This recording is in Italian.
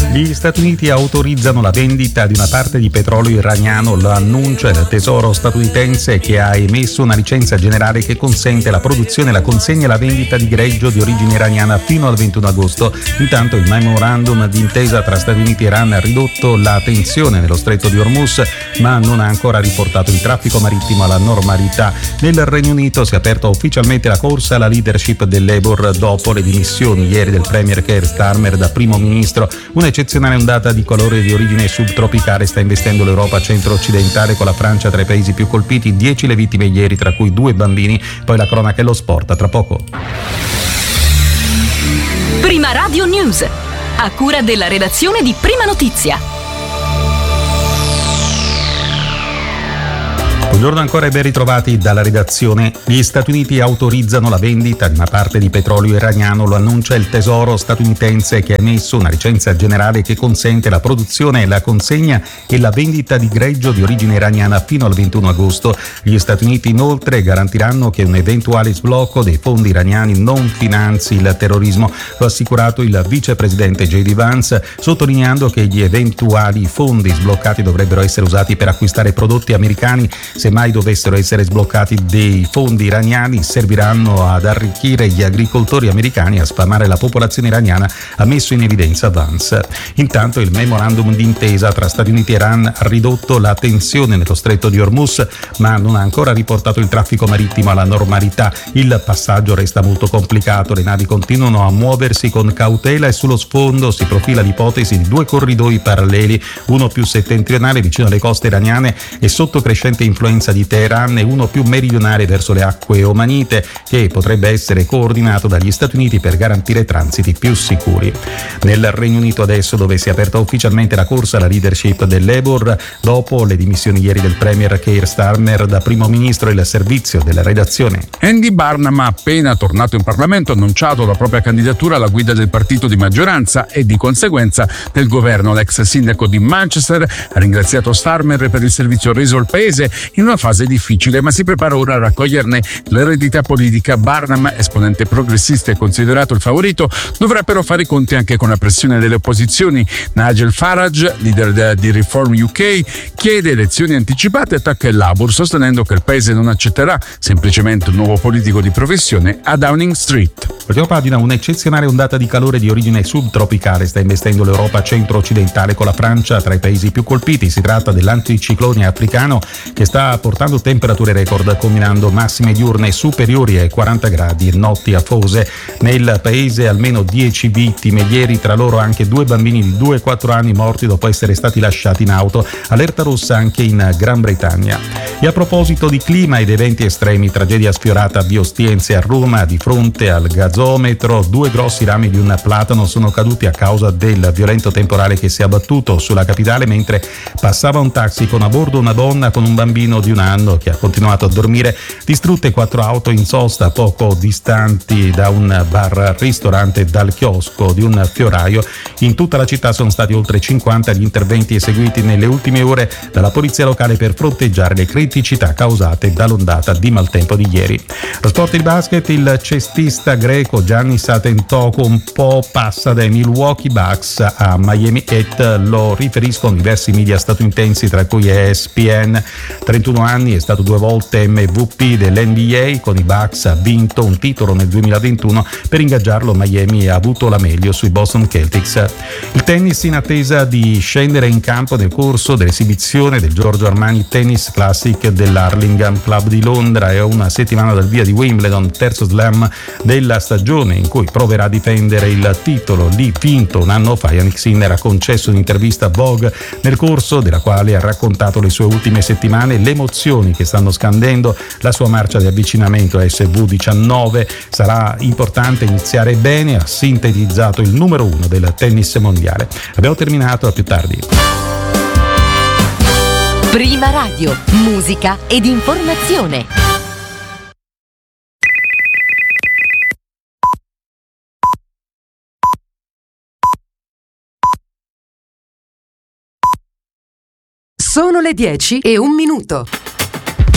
Gli Stati Uniti autorizzano la vendita di una parte di petrolio iraniano, lo annuncia il Tesoro statunitense, che ha emesso una licenza generale che consente la produzione, la consegna e la vendita di greggio di origine iraniana fino al 21 agosto. Intanto il memorandum d'intesa tra Stati Uniti e Iran ha ridotto la tensione nello stretto di Hormuz, ma non ha ancora riportato il traffico marittimo alla normalità. Nel Regno Unito si è aperta ufficialmente la corsa alla leadership del Labour dopo le dimissioni ieri del premier Keir Starmer da primo ministro. Un'eccezionale ondata di calore di origine subtropicale sta investendo l'Europa centro-occidentale, con la Francia tra i paesi più colpiti, 10 le vittime ieri, tra cui 2 bambini. Poi la cronaca e lo sport tra poco. Prima Radio News, a cura della redazione di Prima Notizia. Buongiorno ancora e ben ritrovati dalla redazione. Gli Stati Uniti autorizzano la vendita di una parte di petrolio iraniano, lo annuncia il Tesoro statunitense, che ha emesso una licenza generale che consente la produzione, la consegna e la vendita di greggio di origine iraniana fino al 21 agosto. Gli Stati Uniti inoltre garantiranno che un eventuale sblocco dei fondi iraniani non finanzi il terrorismo. Lo ha assicurato il vicepresidente J.D. Vance, sottolineando che gli eventuali fondi sbloccati dovrebbero essere usati per acquistare prodotti americani. Se mai dovessero essere sbloccati dei fondi iraniani, serviranno ad arricchire gli agricoltori americani e a sfamare la popolazione iraniana, ha messo in evidenza Vance. Intanto il memorandum d'intesa tra Stati Uniti e Iran ha ridotto la tensione nello stretto di Hormuz, ma non ha ancora riportato il traffico marittimo alla normalità. Il passaggio resta molto complicato, le navi continuano a muoversi con cautela e sullo sfondo si profila l'ipotesi di 2 corridoi paralleli, uno più settentrionale vicino alle coste iraniane e sotto crescente influenza di Teheran, e uno più meridionale verso le acque omanite, che potrebbe essere coordinato dagli Stati Uniti per garantire transiti più sicuri. Nel Regno Unito adesso, dove si è aperta ufficialmente la corsa alla leadership del Labour dopo le dimissioni ieri del premier Keir Starmer da primo ministro, il servizio della redazione. Andy Burnham, appena tornato in Parlamento, ha annunciato la propria candidatura alla guida del partito di maggioranza e di conseguenza del governo. L'ex sindaco di Manchester ha ringraziato Starmer per il servizio reso al paese in una fase difficile, ma si prepara ora a raccoglierne l'eredità politica. Burnham, esponente progressista e considerato il favorito, dovrà però fare i conti anche con la pressione delle opposizioni. Nigel Farage, leader di Reform UK, chiede elezioni anticipate e attacca il Labour, sostenendo che il paese non accetterà semplicemente un nuovo politico di professione a Downing Street. Ultima pagina. Un'eccezionale ondata di calore di origine subtropicale sta investendo l'Europa centro-occidentale, con la Francia tra i paesi più colpiti. Si tratta dell'anticiclone africano che sta portando temperature record, combinando massime diurne superiori ai 40 gradi e notti afose. Nel paese almeno 10 vittime ieri, tra loro anche 2 bambini di 2 e 4 anni morti dopo essere stati lasciati in auto. Allerta rossa anche in Gran Bretagna. E a proposito di clima ed eventi estremi, tragedia sfiorata a Via Ostiense a Roma. Di fronte al gazometro 2 grossi rami di un platano sono caduti a causa del violento temporale che si è abbattuto sulla capitale mentre passava un taxi con a bordo una donna con un bambino di 1 anno che ha continuato a dormire. Distrutte 4 auto in sosta poco distanti da un bar-ristorante e dal chiosco di un fioraio. In tutta la città sono stati oltre 50 gli interventi eseguiti nelle ultime ore dalla polizia locale per fronteggiare le criticità causate dall'ondata di maltempo di ieri. Lo sport, il basket, il cestista greco Giannis Antetokounmpo passa dai Milwaukee Bucks a Miami Heat, lo riferiscono diversi media statunitensi tra cui ESPN. 31 anni, è stato 2 volte MVP dell'NBA, con i Bucks ha vinto un titolo nel 2021. Per ingaggiarlo Miami ha avuto la meglio sui Boston Celtics. Il tennis, in attesa di scendere in campo nel corso dell'esibizione del Giorgio Armani Tennis Classic dell'Hurlingham Club di Londra. È una settimana dal via di Wimbledon, terzo slam della stagione in cui proverà a difendere il titolo lì vinto un anno fa. Jannik Sinner ha concesso un'intervista a Vogue nel corso della quale ha raccontato le sue ultime settimane, le emozioni che stanno scandendo la sua marcia di avvicinamento a SV19. Sarà importante iniziare bene, ha sintetizzato il numero 1 del tennis mondiale. Abbiamo terminato, a più tardi. Prima Radio, musica ed informazione. Sono le 10:01.